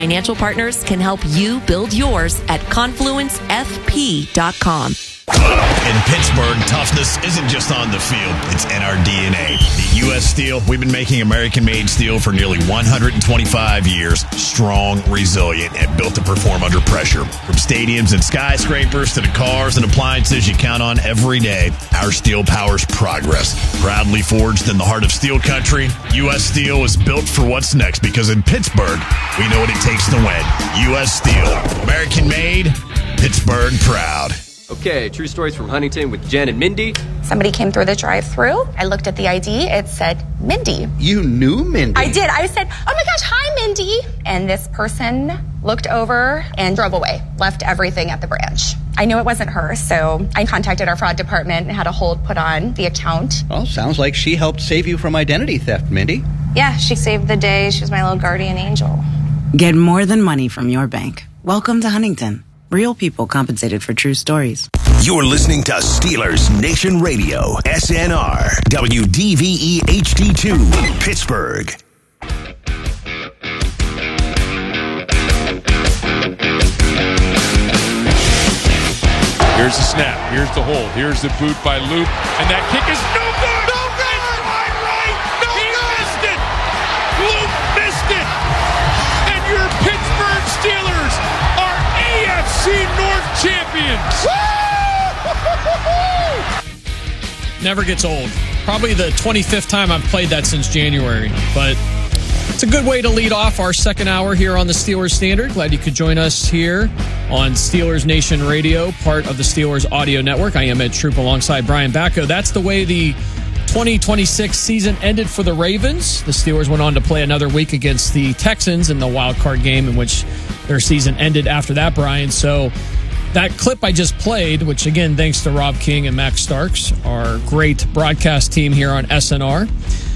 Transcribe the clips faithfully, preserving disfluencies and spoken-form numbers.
Financial partners can help you build yours at confluence f p dot com. In Pittsburgh, toughness isn't just on the field, it's in our D N A. At U S Steel, we've been making American-made steel for nearly one hundred twenty-five years. Strong, resilient, and built to perform under pressure. From stadiums and skyscrapers to the cars and appliances you count on every day, our steel powers progress. Proudly forged in the heart of steel country, U S Steel is built for what's next because in Pittsburgh, we know what it takes to win. U S Steel, American-made, Pittsburgh proud. Okay, true stories from Huntington with Jen and Mindy. Somebody came through the drive-thru. I looked at the I D. It said Mindy. You knew Mindy? I did. I said, oh my gosh, hi, Mindy. And this person looked over and drove away, left everything at the branch. I knew it wasn't her, so I contacted our fraud department and had a hold put on the account. Well, sounds like she helped save you from identity theft, Mindy. Yeah, she saved the day. She was my little guardian angel. Get more than money from your bank. Welcome to Huntington. Real people compensated for true stories. You're listening to Steelers Nation Radio, S N R, W D V E H D two, Pittsburgh. Here's the snap. Here's the hold. Here's the boot by Loop. And that kick is no good. No good. Wide right. No he good. Missed it. Loop missed it. And your Pittsburgh Steelers are A F C North champions. Never gets old. Probably the twenty-fifth time I've played that since January. But it's a good way to lead off our second hour here on the Steelers Standard. Glad you could join us here on Steelers Nation Radio, part of the Steelers Audio Network. I am Ed Troop alongside Brian Bacco. That's the way the twenty twenty-six season ended for the Ravens. The Steelers went on to play another week against the Texans in the wild card game in which their season ended after that, Brian. So that clip I just played, which again, thanks to Rob King and Max Starks, our great broadcast team here on S N R.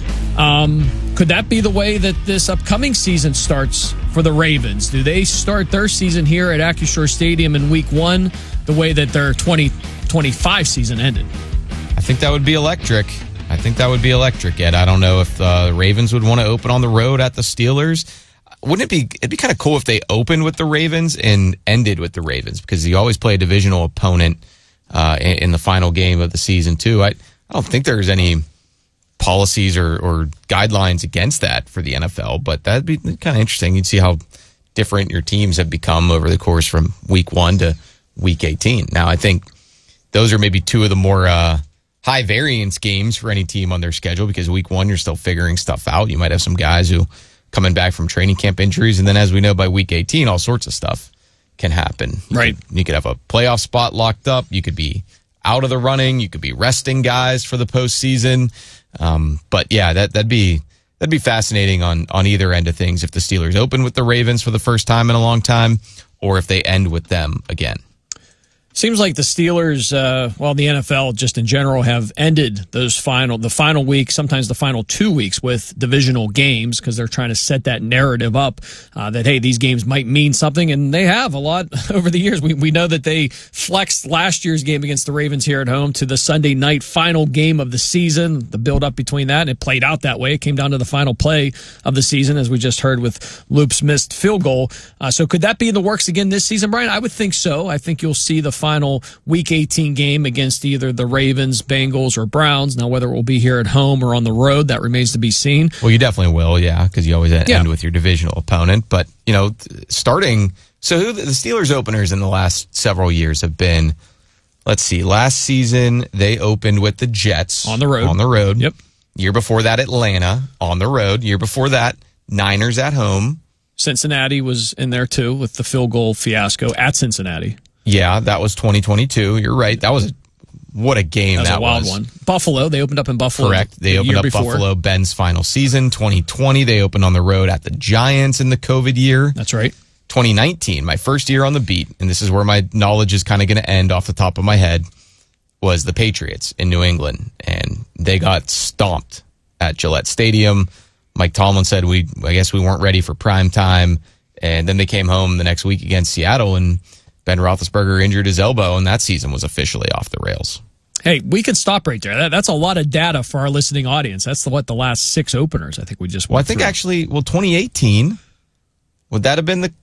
Um, could that be the way that this upcoming season starts for the Ravens? Do they start their season here at Acrisure Stadium in week one the way that their twenty twenty-five season ended? I think that would be electric. I think that would be electric, Ed. I don't know if uh, the Ravens would want to open on the road at the Steelers. Wouldn't it be, it'd be kind of cool if they opened with the Ravens and ended with the Ravens, because you always play a divisional opponent uh, in, in the final game of the season, too. I, I don't think there's any policies or, or guidelines against that for the N F L, but that'd be kind of interesting. You'd see how different your teams have become over the course from week one to week eighteen. Now, I think those are maybe two of the more uh, high variance games for any team on their schedule, because week one, you're still figuring stuff out. You might have some guys who coming back from training camp injuries, and then as we know, by week eighteen, all sorts of stuff can happen. You right. Could, you could have a playoff spot locked up. You could be out of the running. You could be resting guys for the postseason. Um, but yeah, that, that'd be, that'd be fascinating on, on either end of things if the Steelers open with the Ravens for the first time in a long time, or if they end with them again. Seems like the Steelers, uh, well, the N F L just in general have ended those final, the final week, sometimes the final two weeks with divisional games, because they're trying to set that narrative up uh, that, hey, these games might mean something, and they have a lot over the years. We we know that they flexed last year's game against the Ravens here at home to the Sunday night final game of the season, the build-up between that, and it played out that way. It came down to the final play of the season, as we just heard with Loop's missed field goal. Uh, so could that be in the works again this season, Brian? I would think so. I think you'll see the final week eighteen game against either the Ravens, Bengals, or Browns. Now, whether it will be here at home or on the road, that remains to be seen. Well, you definitely will, yeah, because you always end yeah. with your divisional opponent. But, you know, starting, so who the Steelers openers in the last several years have been, let's see, last season they opened with the Jets. On the road. On the road. Yep. Year before that, Atlanta on the road. Year before that, Niners at home. Cincinnati was in there, too, with the field goal fiasco at Cincinnati. Yeah, that was twenty twenty-two. You're right. That was a, what a game that was. That was a wild was. one. Buffalo, they opened up in Buffalo. Correct. They opened up before. Buffalo, Ben's final season. twenty twenty, they opened on the road at the Giants in the COVID year. That's right. twenty nineteen, my first year on the beat, and this is where my knowledge is kind of going to end off the top of my head, was the Patriots in New England, and they got stomped at Gillette Stadium. Mike Tomlin said, we, I guess we weren't ready for prime time, and then they came home the next week against Seattle, and Ben Roethlisberger injured his elbow, and that season was officially off the rails. Hey, we can stop right there. That, that's a lot of data for our listening audience. That's the, what the last six openers I think we just went Well, I think through. actually, well, twenty eighteen, Would that have been the